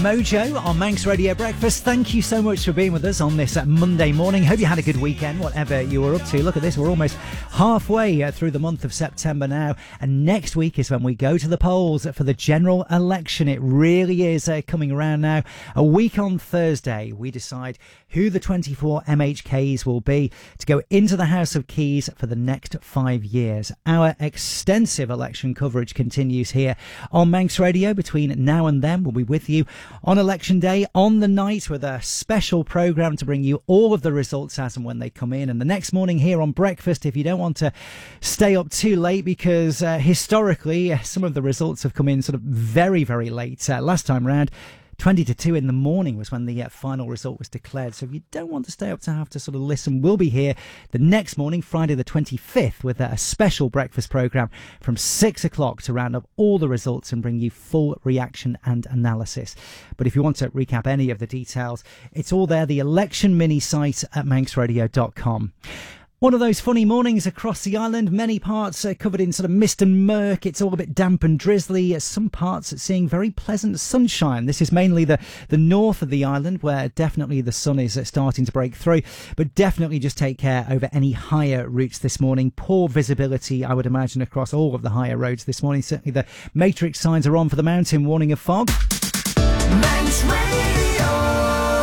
Mojo on Manx Radio Breakfast. Thank you so much for being with us on this Monday morning. Hope you had a good weekend, whatever you were up to. Look at this, we're almost halfway through the month of September now, and next week is when we go to the polls for the general election. It really is coming around now. A week on Thursday, we decide who the 24 MHKs will be to go into the House of Keys for the next 5 years. Our extensive election coverage continues here on Manx Radio between now and then. We'll be with you on election day, on the night, with a special programme to bring you all of the results as and when they come in. And the next morning here on Breakfast, if you don't want to stay up too late, because historically some of the results have come in sort of very, very late. Last time round, 20 to 2 in the morning was when the final result was declared. So if you don't want to stay up to have to sort of listen, we'll be here the next morning, Friday the 25th, with a special breakfast programme from 6 o'clock to round up all the results and bring you full reaction and analysis. But if you want to recap any of the details, it's all there, the election mini site at manxradio.com. One of those funny mornings across the island, many parts covered in sort of mist and murk. It's all a bit damp and drizzly. Some parts seeing very pleasant sunshine. This is mainly the north of the island, where definitely the sun is starting to break through. But definitely just take care over any higher routes this morning. Poor visibility, I would imagine, across all of the higher roads this morning. Certainly the matrix signs are on for the mountain, warning of fog. Manx Radio.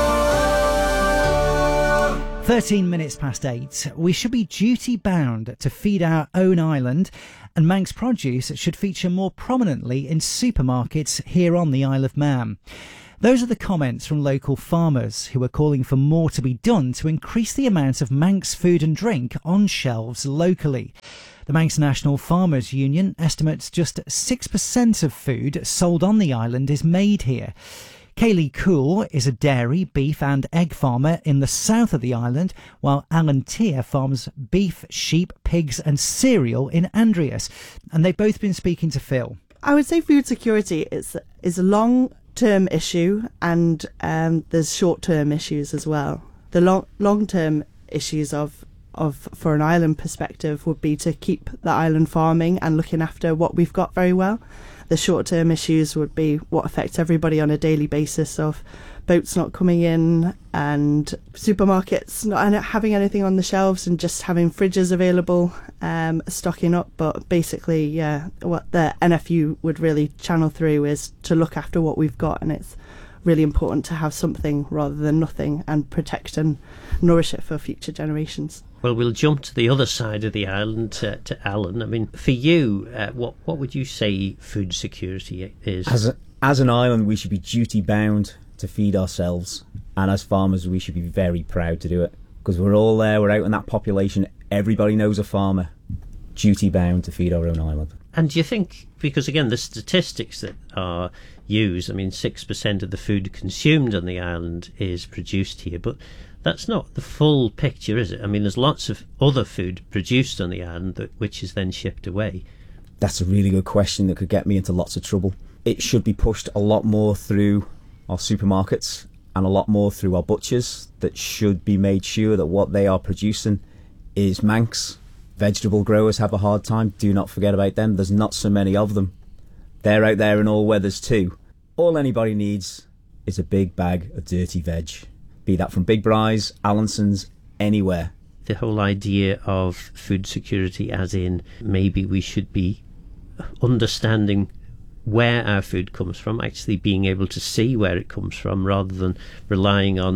13 minutes past 8. We should be duty-bound to feed our own island, and Manx produce should feature more prominently in supermarkets here on the Isle of Man. Those are the comments from local farmers who are calling for more to be done to increase the amount of Manx food and drink on shelves locally. The Manx National Farmers Union estimates just 6% of food sold on the island is made here. Kaylee Cool is a dairy, beef and egg farmer in the south of the island, while Alan Tier farms beef, sheep, pigs and cereal in Andreas. And they've both been speaking to Phil. I would say food security is a long-term issue, and there's short-term issues as well. The long-term issues for an island perspective would be to keep the island farming and looking after what we've got very well. The short-term issues would be what affects everybody on a daily basis, of boats not coming in and supermarkets not having anything on the shelves and just having fridges available, stocking up. But basically, yeah, what the NFU would really channel through is to look after what we've got, and it's really important to have something rather than nothing, and protect and nourish it for future generations. Well, we'll jump to the other side of the island, to Alan. I mean, for you, what would you say food security is? As an island, we should be duty-bound to feed ourselves. And as farmers, we should be very proud to do it. Because we're all there, we're out in that population. Everybody knows a farmer. Duty-bound to feed our own island. And do you think, because again, the statistics that are used, I mean, 6% of the food consumed on the island is produced here, but that's not the full picture, is it? I mean, there's lots of other food produced on the island which is then shipped away. That's a really good question that could get me into lots of trouble. It should be pushed a lot more through our supermarkets and a lot more through our butchers, that should be made sure that what they are producing is Manx. Vegetable growers have a hard time. Do not forget about them. There's not so many of them. They're out there in all weathers too. All anybody needs is a big bag of dirty veg. Be that from Big Bry's, Allinson's, anywhere. The whole idea of food security, as in maybe we should be understanding where our food comes from, actually being able to see where it comes from, rather than relying on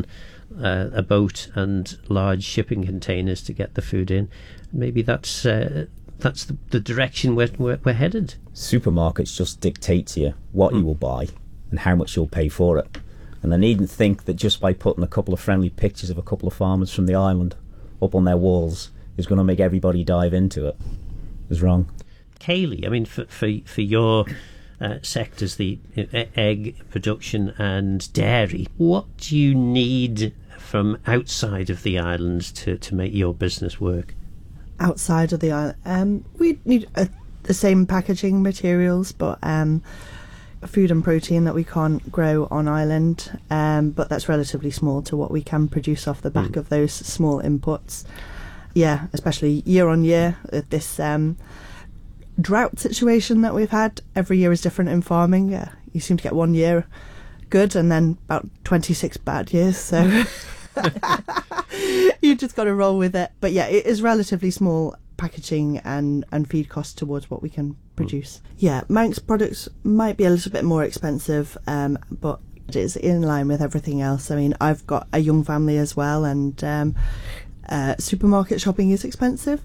a boat and large shipping containers to get the food in. Maybe that's the direction we're headed. Supermarkets just dictate to you what you will buy and how much you'll pay for it. And they needn't think that just by putting a couple of friendly pictures of a couple of farmers from the island up on their walls is going to make everybody dive into it. It's wrong. Kaylee, I mean, for your sectors, the egg production and dairy, what do you need from outside of the island to make your business work? Outside of the island, we need the same packaging materials, but food and protein that we can't grow on island, but that's relatively small to what we can produce off the back of those small inputs. Yeah, especially year on year, this drought situation that we've had. Every year is different in farming. You seem to get one year good, and then about 26 bad years. So you just got to roll with it. But yeah, it is relatively small packaging and feed costs towards what we can produce. Yeah, Manx products might be a little bit more expensive, but it is in line with everything else. I mean, I've got a young family as well, and supermarket shopping is expensive.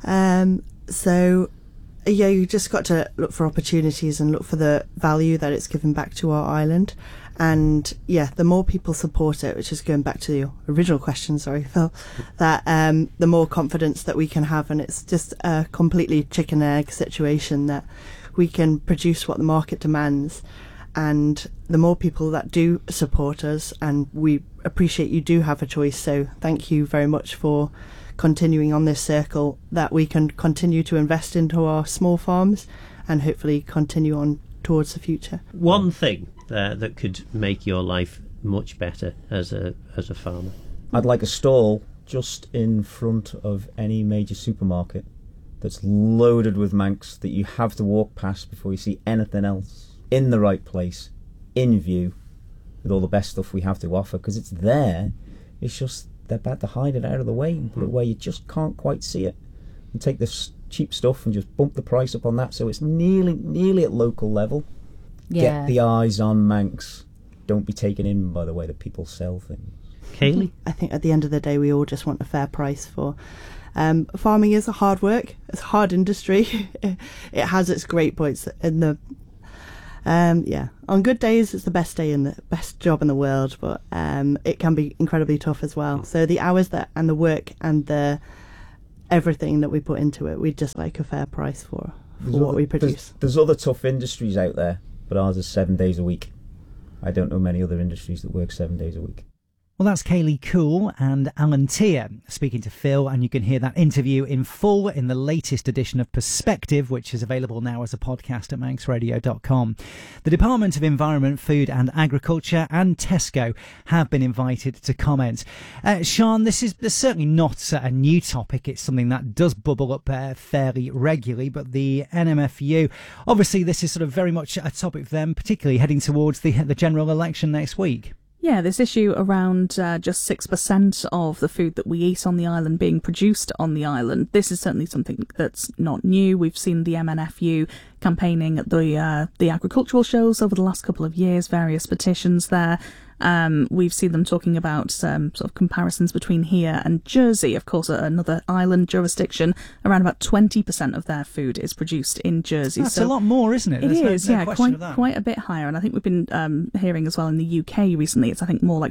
So yeah, you just got to look for opportunities and look for the value that it's given back to our island. And yeah, the more people support it, which is going back to your original question, sorry, Phil, that the more confidence that we can have. And it's just a completely chicken and egg situation that we can produce what the market demands. And the more people that do support us, and we appreciate you do have a choice. So thank you very much for continuing on this circle, that we can continue to invest into our small farms and hopefully continue on towards the future. One thing that could make your life much better as a farmer. I'd like a stall just in front of any major supermarket that's loaded with Manx that you have to walk past before you see anything else, in the right place, in view, with all the best stuff we have to offer, because it's there. It's just they're bad to hide it out of the way and put it where you just can't quite see it, and take this cheap stuff and just bump the price up on that so it's nearly at local level. Yeah. Get the eyes on Manx. Don't be taken in by the way that people sell things. Kaylee? I think at the end of the day, we all just want a fair price for... farming is a hard work. It's a hard industry. It has its great points. In the on good days, it's the best day and the best job in the world, but it can be incredibly tough as well. So the hours and the work and the everything that we put into it, we'd just like a fair price for what we produce. There's other tough industries out there, but ours is 7 days a week. I don't know many other industries that work 7 days a week. Well, that's Kaylee Cool and Alan Tier speaking to Phil, and you can hear that interview in full in the latest edition of Perspective, which is available now as a podcast at manxradio.com. The Department of Environment, Food and Agriculture and Tesco have been invited to comment. Sian, this is certainly not a new topic. It's something that does bubble up fairly regularly, but the NMFU, obviously this is sort of very much a topic for them, particularly heading towards the general election next week. Yeah, this issue around just 6% of the food that we eat on the island being produced on the island. This is certainly something that's not new. We've seen the MNFU campaigning at the agricultural shows over the last couple of years, various petitions there. We've seen them talking about sort of comparisons between here and Jersey. Of course, another island jurisdiction, around about 20% of their food is produced in Jersey. That's a lot more, isn't it? It is, no quite a bit higher. And I think we've been hearing as well in the UK recently, it's I think more like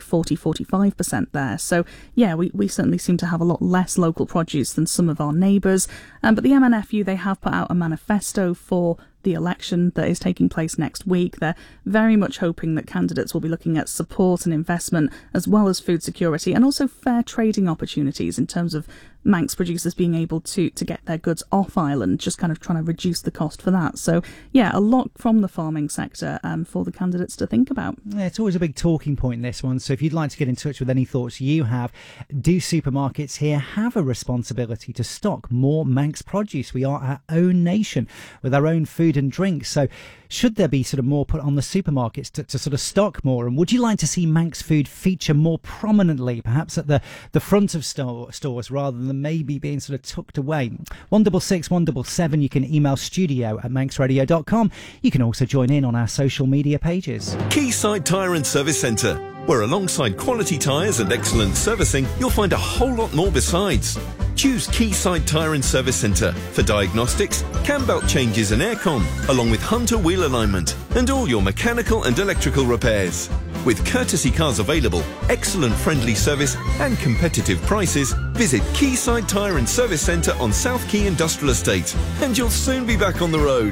40-45% there. So yeah, we certainly seem to have a lot less local produce than some of our neighbours. But the MNFU, they have put out a manifesto for the election that is taking place next week. They're very much hoping that candidates will be looking at support and investment, as well as food security and also fair trading opportunities in terms of Manx producers being able to get their goods off island, just kind of trying to reduce the cost for that. So yeah, a lot from the farming sector for the candidates to think about. Yeah, it's always a big talking point in this one. So if you'd like to get in touch with any thoughts you have, do supermarkets here have a responsibility to stock more Manx produce? We are our own nation with our own food and drink. So should there be sort of more put on the supermarkets to sort of stock more? And would you like to see Manx food feature more prominently, perhaps at the front of stores rather than maybe being sort of tucked away? 166 177. You can email studio@manxradio.com. You can also join in on our social media pages. Quayside Tyre and Service Centre, where alongside quality tyres and excellent servicing, you'll find a whole lot more besides. Choose Quayside Tyre and Service Centre for diagnostics, cam belt changes and aircon, along with Hunter wheel alignment and all your mechanical and electrical repairs. With courtesy cars available, excellent friendly service and competitive prices, visit Quayside Tyre and Service Centre on South Quay Industrial Estate, and you'll soon be back on the road.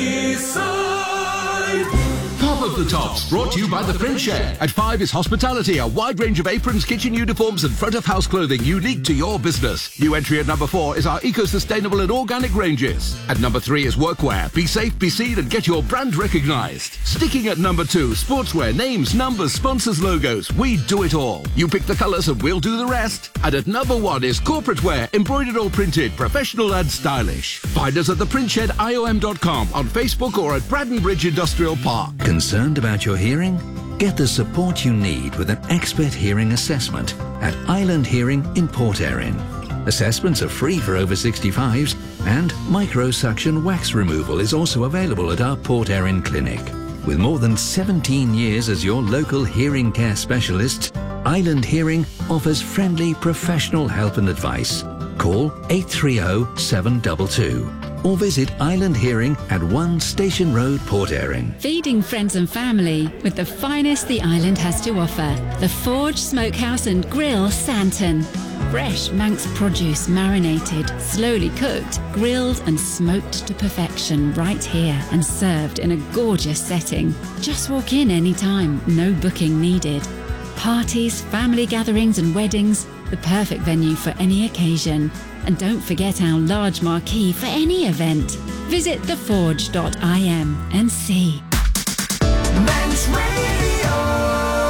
Quayside! Top of the Tops, brought to you by the Print Shed. At 5 is hospitality, a wide range of aprons, kitchen uniforms and front of house clothing unique to your business. New entry at number 4 is our eco-sustainable and organic ranges. At number 3 is workwear. Be safe, be seen and get your brand recognised. Sticking at number 2, sportswear, names, numbers, sponsors, logos. We do it all. You pick the colours and we'll do the rest. And at number 1 is corporate wear, embroidered or printed, professional and stylish. Find us at theprintshediom.com, on Facebook or at Braddon Bridge Industrial Park. Concerned about your hearing? Get the support you need with an expert hearing assessment at Island Hearing in Port Erin. Assessments are free for over 65s, and microsuction wax removal is also available at our Port Erin clinic. With more than 17 years as your local hearing care specialist, Island Hearing offers friendly professional help and advice. Call 830 722 or visit Island Hearing at 1 Station Road, Port Erin. Feeding friends and family with the finest the island has to offer. The Forge Smokehouse and Grill, Santon. Fresh Manx produce marinated, slowly cooked, grilled and smoked to perfection right here and served in a gorgeous setting. Just walk in anytime, no booking needed. Parties, family gatherings and weddings, the perfect venue for any occasion. And don't forget our large marquee for any event. Visit theforge.im and see. Manx Radio.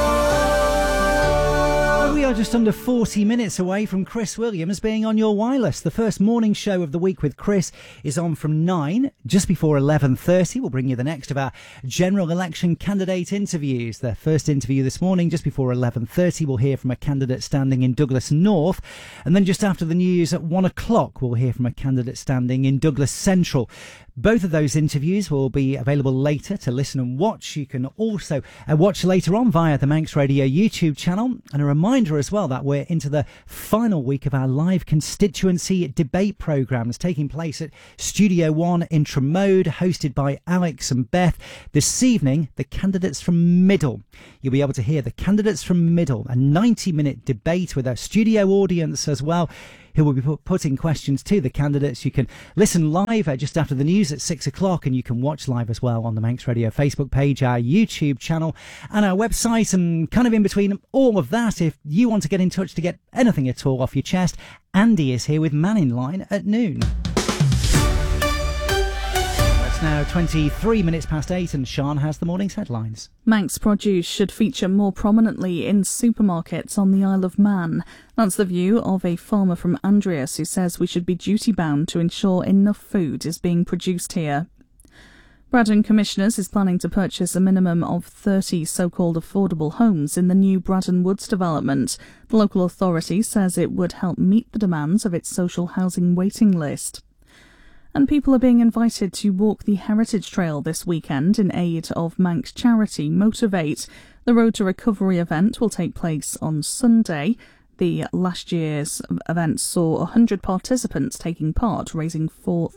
We are just under 40 minutes away from Chris Williams being on your wireless. The first morning show of the week with Chris is on from 9, just before 11:30. We'll bring you the next of our general election candidate interviews. The first interview this morning, just before 11:30, we'll hear from a candidate standing in Douglas North. And then just after the news at 1 o'clock, we'll hear from a candidate standing in Douglas Central. Both of those interviews will be available later to listen and watch. You can also watch later on via the Manx Radio YouTube channel. And a reminder as well that we're into the final week of our live constituency debate programmes taking place at Studio One in Tramode, hosted by Alex and Beth. This evening, the candidates from Middle. You'll be able to hear the candidates from Middle, a 90-minute debate with a studio audience as well, who will be putting questions to the candidates. You can listen live just after the news at 6 o'clock, and you can watch live as well on the Manx Radio Facebook page, our YouTube channel and our website. And kind of in between all of that, if you want to get in touch to get anything at all off your chest, Andy is here with Man in Line at noon. It's now 23 minutes past 8 and Sean has the morning's headlines. Manx produce should feature more prominently in supermarkets on the Isle of Man. That's the view of a farmer from Andreas who says we should be duty-bound to ensure enough food is being produced here. Braddon Commissioners is planning to purchase a minimum of 30 so-called affordable homes in the new Braddon Woods development. The local authority says it would help meet the demands of its social housing waiting list. And people are being invited to walk the Heritage Trail this weekend in aid of Manx charity Motivate. The Road to Recovery event will take place on Sunday. The last year's event saw 100 participants taking part, raising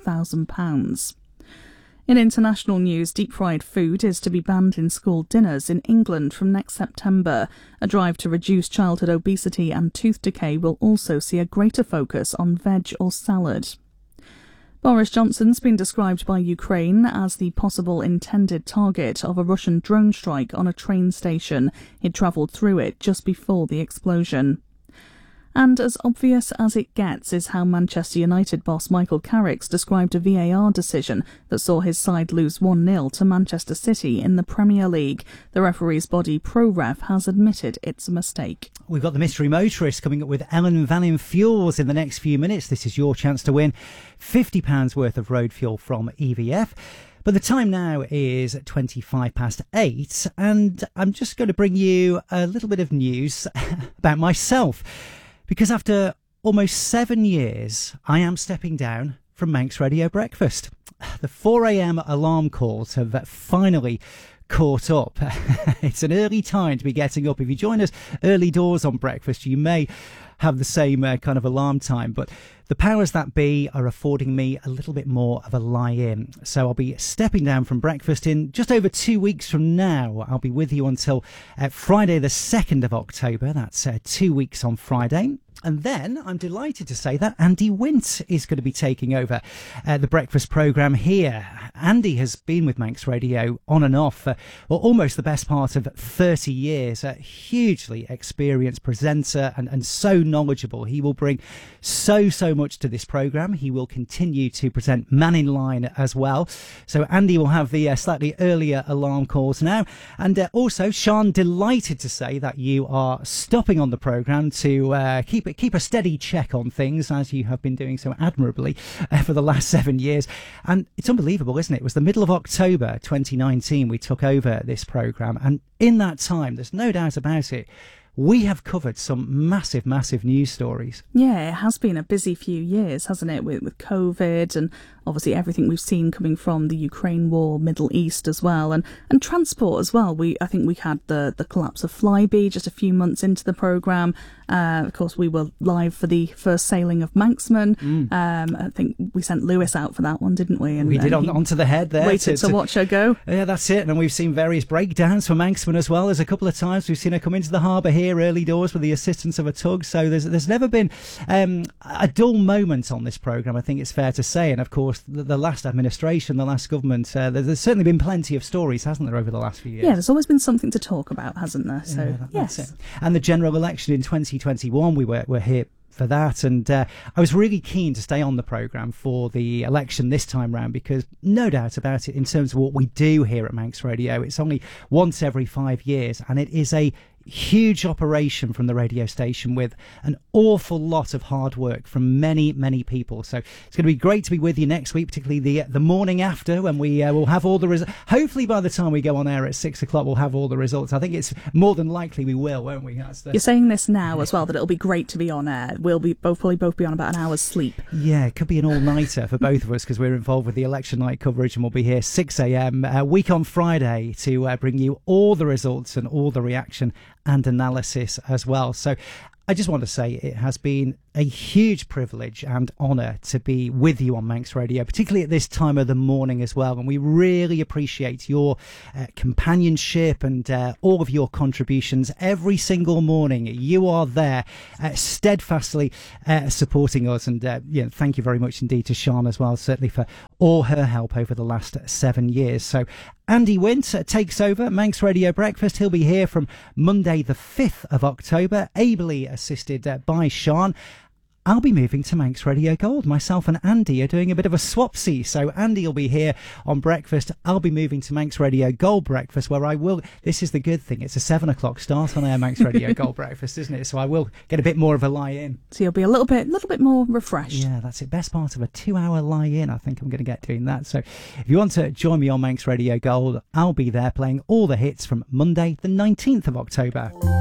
£4,000. In international news, deep-fried food is to be banned in school dinners in England from next September. A drive to reduce childhood obesity and tooth decay will also see a greater focus on veg or salad. Boris Johnson's been described by Ukraine as the possible intended target of a Russian drone strike on a train station. He'd travelled through it just before the explosion. And as obvious as it gets is how Manchester United boss Michael Carrick's described a VAR decision that saw his side lose 1-0 to Manchester City in the Premier League. The referee's body, ProRef, has admitted it's a mistake. We've got the mystery motorist coming up with Ellen Vannin Fuels in the next few minutes. This is your chance to win £50 worth of road fuel from EVF. But the time now is 25 past 8, and I'm just going to bring you a little bit of news about myself. Because after almost 7 years, I am stepping down from Manx Radio Breakfast. The 4 a.m. alarm calls have finally caught up. It's an early time to be getting up. If you join us early doors on breakfast, you may have the same kind of alarm time, but the powers that be are affording me a little bit more of a lie-in. So I'll be stepping down from breakfast in just over 2 weeks from now. I'll be with you until Friday the 2nd of October. That's 2 weeks on Friday. And then I'm delighted to say that Andy Wint is going to be taking over the breakfast programme here. Andy has been with Manx Radio on and off for almost the best part of 30 years. A hugely experienced presenter and so knowledgeable. He will bring so much to this programme. He will continue to present Man in Line as well. So Andy will have the slightly earlier alarm calls now. And also, Sean, delighted to say that you are stopping on the programme to keep keep a steady check on things, as you have been doing so admirably for the last 7 years. And it's unbelievable, isn't it? It was the middle of October 2019 we took over this programme, and in that time, there's no doubt about it, we have covered some massive, massive news stories. Yeah, it has been a busy few years, hasn't it, with COVID and obviously everything we've seen coming from the Ukraine war, Middle East as well, and transport as well. I think we had the collapse of Flybe just a few months into the programme. Of course, we were live for the first sailing of Manxman. I think we sent Lewis out for that one, didn't we? And we did onto the head there. Waited to watch her go. Yeah, that's it. And we've seen various breakdowns for Manxman as well. There's a couple of times we've seen her come into the harbour here early doors with the assistance of a tug. So there's never been a dull moment on this programme, I think it's fair to say. And of course, the last administration, the last government, there's certainly been plenty of stories, hasn't there, over the last few years? Yeah, there's always been something to talk about, hasn't there? So, yeah, yes. That's it. And the general election in 2021, we're here for that, and I was really keen to stay on the programme for the election this time round, because no doubt about it, in terms of what we do here at Manx Radio, it's only once every 5 years, and it is a huge operation from the radio station with an awful lot of hard work from many, many people. So it's going to be great to be with you next week, particularly the morning after, when we will have all the results. Hopefully by the time we go on air at 6 o'clock, we'll have all the results. I think it's more than likely we will, won't we? You're saying this now as well, that it'll be great to be on air. We'll be probably both be on about an hour's sleep. Yeah, it could be an all-nighter for both of us, because we're involved with the election night coverage, and we'll be here 6 a.m. Week on Friday to bring you all the results and all the reaction and analysis as well. So I just want to say it has been a huge privilege and honour to be with you on Manx Radio, particularly at this time of the morning as well. And we really appreciate your companionship and all of your contributions every single morning. You are there steadfastly supporting us. And thank you very much indeed to Sian as well, certainly for all her help over the last 7 years. So Andy Wint takes over Manx Radio Breakfast. He'll be here from Monday the 5th of October, ably assisted by Sian. I'll be moving to Manx Radio Gold. Myself and Andy are doing a bit of a swapsy. So Andy will be here on breakfast. I'll be moving to Manx Radio Gold breakfast, where I will. This is the good thing. It's a 7 o'clock start on air Manx Radio Gold breakfast, isn't it? So I will get a bit more of a lie in. So you'll be a little bit more refreshed. Yeah, that's it. Best part of a 2-hour lie in. I think I'm going to get doing that. So if you want to join me on Manx Radio Gold, I'll be there playing all the hits from Monday, the 19th of October.